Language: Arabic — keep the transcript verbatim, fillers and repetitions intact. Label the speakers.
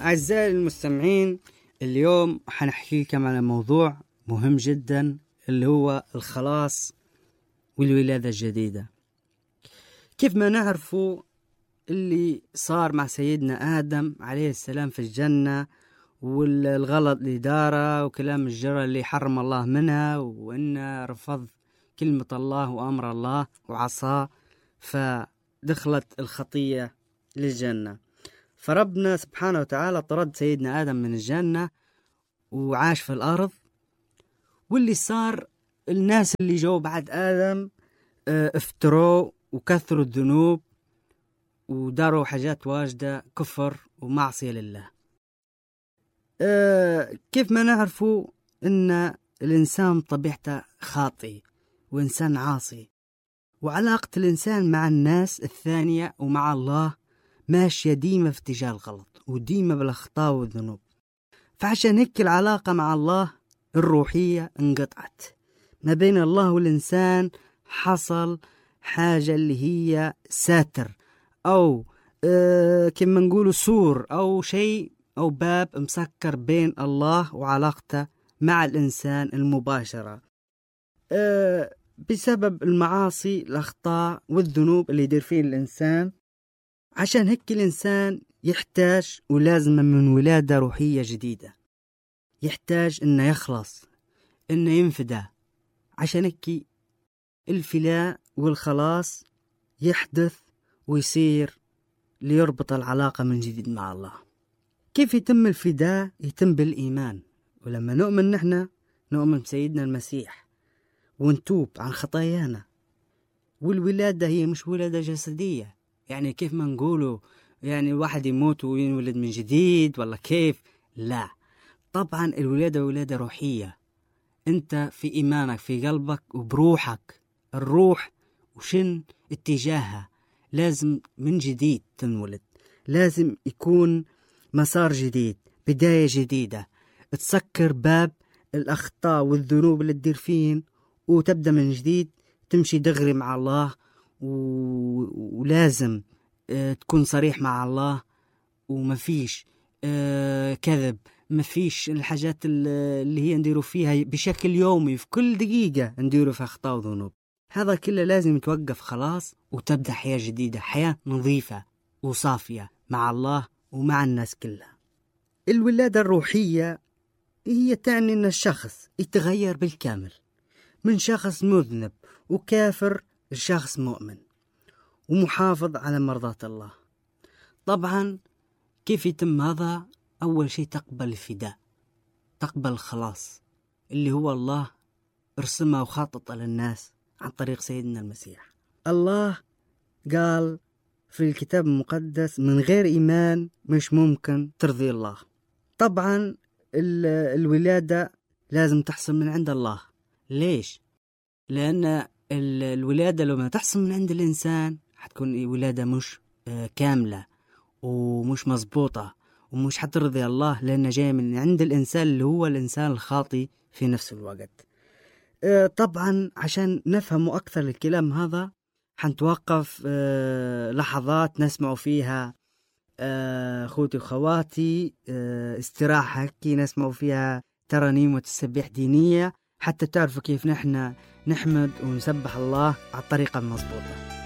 Speaker 1: أعزائي المستمعين، اليوم حنحكي لكم على موضوع مهم جدا اللي هو الخلاص والولادة الجديدة. كيف ما نعرفوا اللي صار مع سيدنا آدم عليه السلام في الجنة، والغلط اللي داره وكلام الجرى اللي حرم الله منها، وإنه رفض كلمة الله وأمر الله وعصاه، فدخلت الخطية للجنة. فربنا سبحانه وتعالى طرد سيدنا آدم من الجنة وعاش في الأرض. واللي صار الناس اللي جو بعد آدم افتروا وكثروا الذنوب وداروا حاجات واجدة كفر ومعصية لله. اه كيف ما نعرفوا ان الانسان طبيعته خاطئ وانسان عاصي، وعلاقة الانسان مع الناس الثانية ومع الله ماشية ديما في اتجاه الغلط وديما بالاخطاء والذنوب. فعشان هيك العلاقة مع الله الروحية انقطعت ما بين الله والإنسان. حصل حاجة اللي هي ساتر أو اه كما نقولوا سور أو شيء أو باب مسكر بين الله وعلاقته مع الإنسان المباشرة اه بسبب المعاصي الأخطاء والذنوب اللي يدير فيه الإنسان. عشان هيك الإنسان يحتاج ولازم من ولادة روحية جديدة، يحتاج إنه يخلص، إنه ينفدى. عشان هيك الفداء والخلاص يحدث ويصير ليربط العلاقة من جديد مع الله. كيف يتم الفداء؟ يتم بالإيمان. ولما نؤمن نحن نؤمن بسيدنا المسيح ونتوب عن خطايانا. والولادة هي مش ولادة جسدية، يعني كيف ما نقولوا يعني الواحد يموت وينولد من جديد ولا كيف. لا، طبعا الولادة ولادة روحية. انت في ايمانك في قلبك وبروحك، الروح وشن اتجاهها لازم من جديد تنولد. لازم يكون مسار جديد، بداية جديدة، تسكر باب الاخطاء والذنوب اللي تدير فين وتبدأ من جديد، تمشي دغري مع الله. و... ولازم اه تكون صريح مع الله، ومفيش اه كذب، مفيش الحاجات اللي هي نديروا فيها بشكل يومي في كل دقيقة نديروا فيها أخطاء وذنوب. هذا كله لازم يتوقف خلاص وتبدأ حياة جديدة، حياة نظيفة وصافية مع الله ومع الناس كلها. الولادة الروحية هي تعني أن الشخص يتغير بالكامل من شخص مذنب وكافر لشخص مؤمن ومحافظ على مرضاة الله. طبعا كيف يتم هذا؟ أول شيء تقبل الفداء، تقبل الخلاص اللي هو الله ارسمه وخطط للناس عن طريق سيدنا المسيح. الله قال في الكتاب المقدس من غير إيمان مش ممكن ترضي الله. طبعا الولادة لازم تحصل من عند الله. ليش؟ لأن الولادة لو ما تحصل من عند الإنسان حتكون ولادة مش كاملة ومش مزبوطة ومش حترضي الله، لأنه جاي من عند الإنسان اللي هو الإنسان الخاطئ في نفس الوقت. أه طبعا عشان نفهموا أكثر الكلام هذا حنتوقف أه لحظات نسمع فيها أه خوتي وخواتي أه استراحة كي نسمع فيها ترانيم وتسبيح دينية، حتى تعرفوا كيف نحن نحمد ونسبح الله على الطريقة المضبوطة.